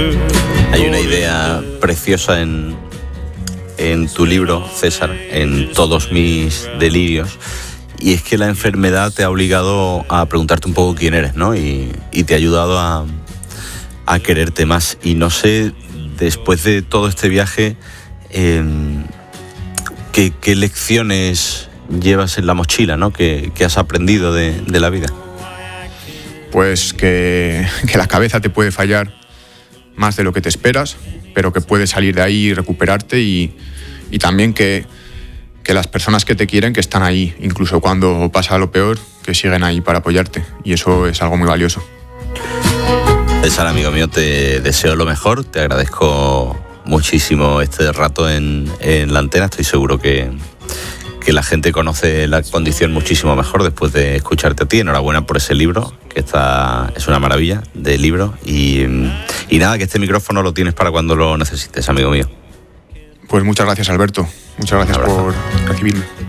Hay una idea preciosa en tu libro, César, en Todos mis delirios, y es que la enfermedad te ha obligado a preguntarte un poco quién eres, ¿no? Y te ha ayudado a quererte más. Y no sé, después de todo este viaje, ¿qué lecciones llevas en la mochila, ¿no? ¿Qué has aprendido de la vida? Pues que la cabeza te puede fallar más de lo que te esperas, pero que puedes salir de ahí y recuperarte, y también que las personas que te quieren, que están ahí, incluso cuando pasa lo peor, que siguen ahí para apoyarte, y eso es algo muy valioso. César, amigo mío, te deseo lo mejor, te agradezco muchísimo este rato en la antena. Estoy seguro que la gente conoce la condición muchísimo mejor después de escucharte a ti. Enhorabuena por ese libro, que es una maravilla de libro, y nada, que este micrófono lo tienes para cuando lo necesites, amigo mío. Pues muchas gracias, Alberto. Muchas gracias por recibirme.